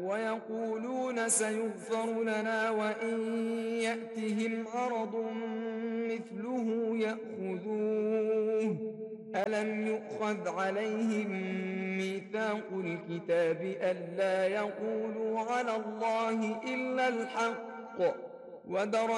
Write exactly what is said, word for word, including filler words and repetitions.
ويقولون سيغفر لنا وإن يأتهم عرض مثله يأخذوه ألم يؤخذ عليهم ميثاق الكتاب ألا يقولوا على الله إلا الحق ودرسوا